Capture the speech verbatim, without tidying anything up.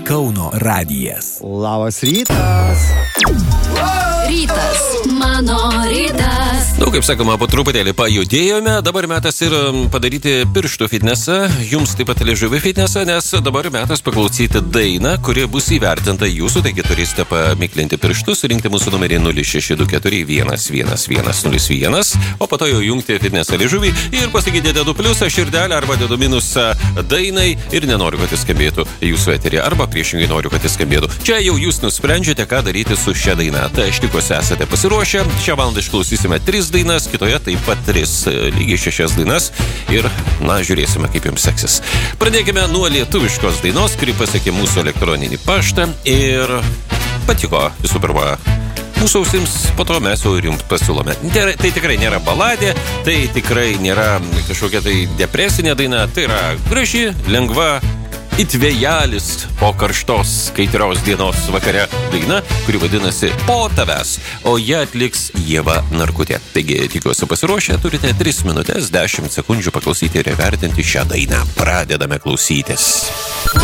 Kauno radijas. Labas rytas. Rytas, mano rytas. Nu, kaip sakoma, po truputėlį pajudėjome, dabar metas ir padaryti pirštų fitnesą, jums taip pat liežuvį fitnesą, nes dabar metas paklausyti dainą, kuri bus įvertinta jūsų, taigi turėsite pamiklinti pirštus, surinkti mūsų numerį nulis šeši du keturi vienas vienas vienas nulis vienas, o po to jau jungti fitnesą liežuvį ir pasakyti dedu pliusą širdelę arba dedu minusą dainai ir nenoriu, kad jis skambėtų jūsų eterį, arba priešingai noriu, kad jis skambėtų. Čia jau jūs nusprendžiate, ką daryti su šia daina. Tai aš tikiuosi esate pasiruošę. Šią valandą išklausysime tris dainas, kitoje taip pat tris, lygiai šešias dainas ir, na, žiūrėsime, kaip jums seksis. Pradėkime nuo lietuviškos dainos, kuri pasiekė mūsų elektroninį paštą ir patiko visų pirma mūsų ausims, po to mes jau ir jums pasiūlome. Tai tikrai nėra baladė, tai tikrai nėra kažkokia tai depresinė daina, tai yra graži, lengva, it vėjelis po karštos kaitrios dienos vakare daina, kuri vadinasi Po tavęs, o ją atliks Ieva Narkutė. Taigi, tikiuosi pasiruošę, turite tris minutės, dešimt sekundžių paklausyti ir įvertinti šią dainą. Pradedame klausytis.